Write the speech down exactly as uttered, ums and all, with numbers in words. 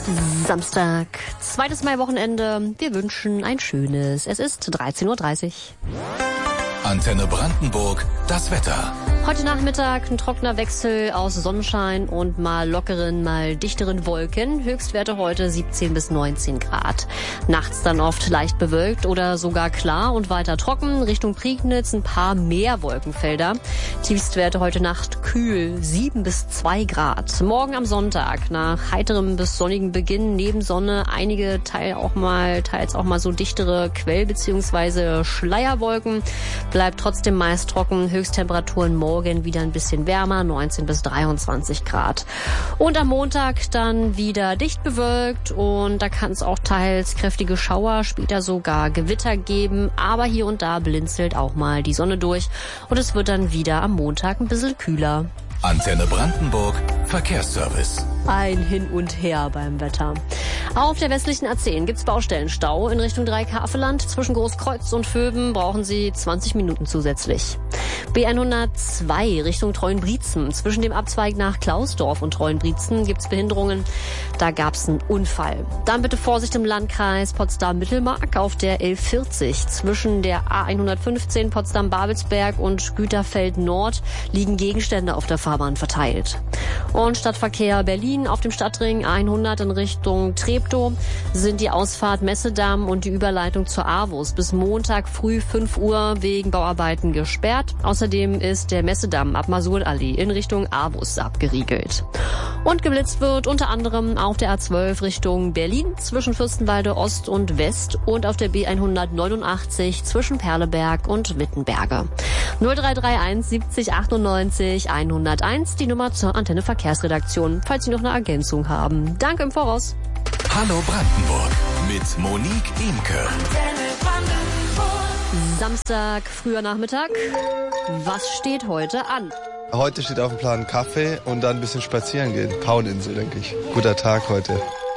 Samstag, zweites Mai-Wochenende. Wir wünschen ein schönes. Es ist dreizehn Uhr dreißig. Antenne Brandenburg, das Wetter. Heute Nachmittag ein trockener Wechsel aus Sonnenschein und mal lockeren, mal dichteren Wolken. Höchstwerte heute siebzehn bis neunzehn Grad. Nachts dann oft leicht bewölkt oder sogar klar und weiter trocken. Richtung Prignitz ein paar mehr Wolkenfelder. Tiefstwerte heute Nacht kühl, sieben bis zwei Grad. Morgen am Sonntag nach heiterem bis sonnigem Beginn neben Sonne einige Teil auch mal, teils auch mal so dichtere Quell- bzw. Schleierwolken. Bleibt trotzdem meist trocken. Höchsttemperaturen morgen wieder ein bisschen wärmer, neunzehn bis dreiundzwanzig Grad. Und am Montag dann wieder dicht bewölkt und da kann es auch teils kräftige Schauer, später sogar Gewitter geben, aber hier und da blinzelt auch mal die Sonne durch und es wird dann wieder am Montag ein bisschen kühler. Antenne Brandenburg, Verkehrsservice. Ein Hin und Her beim Wetter. Auf der westlichen A zehn gibt's Baustellenstau in Richtung Dreieck-Havelland. Zwischen Großkreuz und Vöben brauchen Sie zwanzig Minuten zusätzlich. B hundertzwei Richtung Treuenbrietzen. Zwischen dem Abzweig nach Klausdorf und Treuenbrietzen gibt's Behinderungen. Da gab's einen Unfall. Dann bitte Vorsicht im Landkreis Potsdam-Mittelmark auf der L vierzig. Zwischen der A hundertfünfzehn Potsdam-Babelsberg und Güterfeld Nord liegen Gegenstände auf der Fahrbahn verteilt. Und Stadtverkehr Berlin auf dem Stadtring hundert in Richtung Treptow sind die Ausfahrt Messedamm und die Überleitung zur AWUS bis Montag früh fünf Uhr wegen Bauarbeiten gesperrt. Außerdem ist der Messedamm ab Masulallee in Richtung AWUS abgeriegelt. Und geblitzt wird unter anderem auf der A zwölf Richtung Berlin zwischen Fürstenwalde Ost und West und auf der B hundertneunundachtzig zwischen Perleberg und Wittenberge. null drei drei eins siebzig achtundneunzig hunderteins die Nummer zur Antenne Verkehrsredaktion, falls Sie noch eine Ergänzung haben. Danke im Voraus. Hallo Brandenburg mit Monique Imke. Samstag, früher Nachmittag. Was steht heute an? Heute steht auf dem Plan Kaffee und dann ein bisschen spazieren gehen. Paueninsel, denke ich. Guter Tag heute.